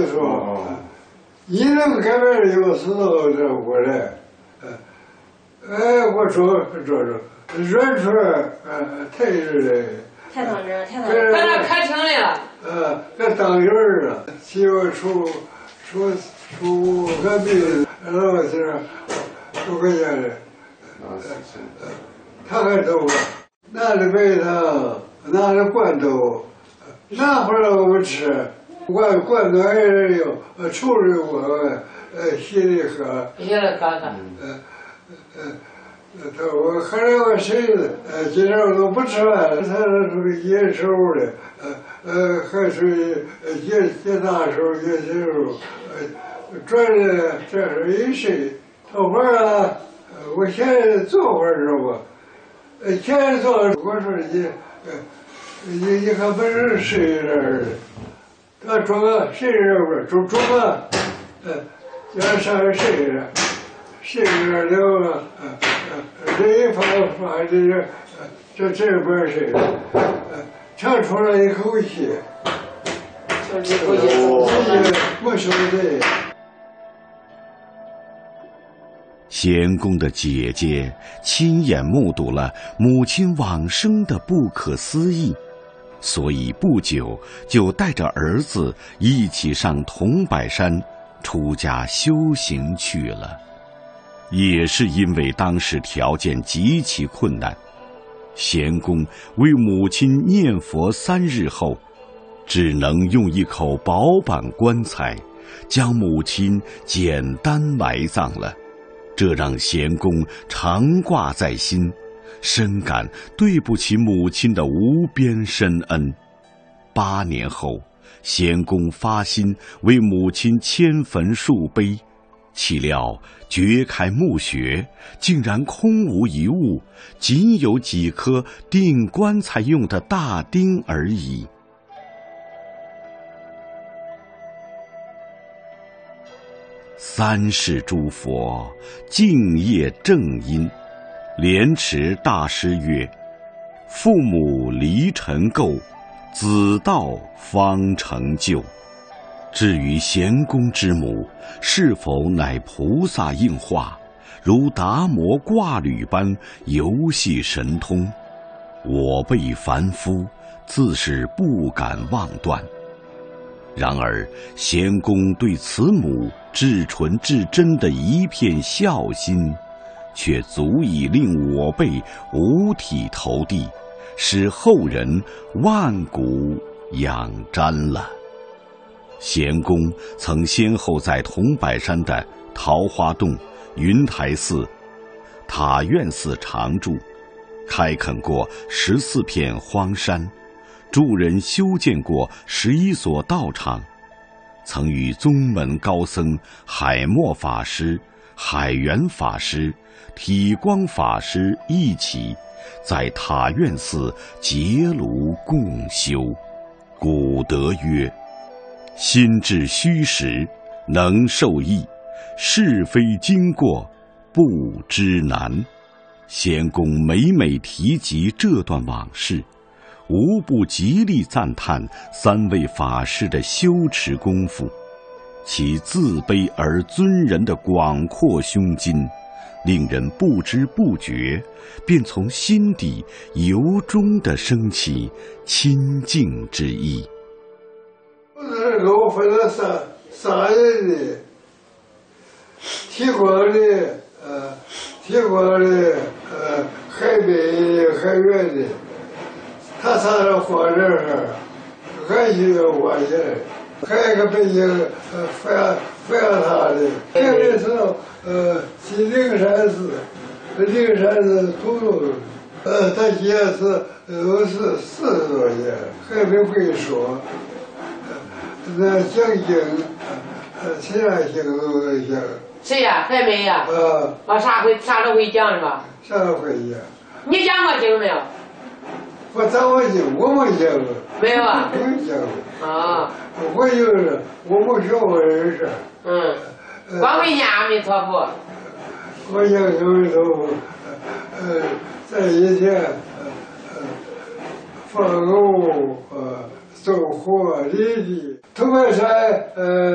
就说，你能改变的有事都这过来，我说，认出来，太热了。 太烫人，太烫人，把那可挺了。 这当人儿啊，媳妇出个病，然后是6块钱的，他还走了，拿着白糖，拿着罐头，拿回来我们吃，罐头还是有，处理我洗里喝，他说我喝了我谁的？今天我都不吃饭了，他是野手的，还是野大手、野小手，转的这是一谁？头发啊，我现在做会儿知道吧？现在做，我说你还不是谁人的？他说个谁人不？中个，要上谁人？谁人了？这一发这边谁？长出来一口气，我说的。 贤公的姐姐亲眼目睹了母亲往生的不可思议，所以不久就带着儿子一起上桐柏山出家修行去了。也是因为当时条件极其困难，贤公为母亲念佛3日后，只能用一口薄板棺材将母亲简单埋葬了。这让贤公常挂在心，深感对不起母亲的无边深恩。8年后，贤公发心为母亲迁坟树碑，岂料掘开墓穴，竟然空无一物，仅有几颗钉棺材用的大钉而已。3世诸佛敬业正因，莲池大师曰：父母离尘垢，子道方成就。至于贤公之母是否乃菩萨应化，如达摩挂履般游戏神通，我辈凡夫自是不敢妄断。然而贤公对慈母至纯至真的一片孝心，却足以令我辈五体投地，使后人万古仰瞻了。贤公曾先后在桐柏山的桃花洞、云台寺、塔院寺常住，开垦过14片荒山，助人修建过11所道场，曾与宗门高僧海默法师、海源法师、体光法师一起在塔院寺结庐共修。古德曰：心至虚实，能受益；是非经过，不知难。贤公每每提及这段往事，无不极力赞叹3位法师的修持功夫，其自卑而尊人的广阔胸襟，令人不知不觉便从心底由衷地升起亲近之意。 给我分了三人的，提光的，海北的，海远的，他仨人活这儿，还有我这，还有个北京非要他的，这个是去灵山寺土豆，他也是都是40多年，还没会说。那讲经，其他经都能讲。 谁呀？还没呀？啥都会讲是吧？ 啥都会讲。 你讲过经没有？ 我讲过经，我没讲过。 没有啊？ 没讲过。 啊。 我就是我没学过这事。 光会念阿弥陀佛。 我讲阿弥陀佛，在以前，放狗，走火礼地，桐柏山，